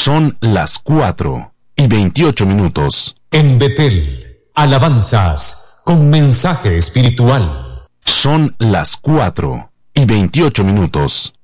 Son las 4:28. En Betel, alabanzas con mensaje espiritual. Son las 4:28.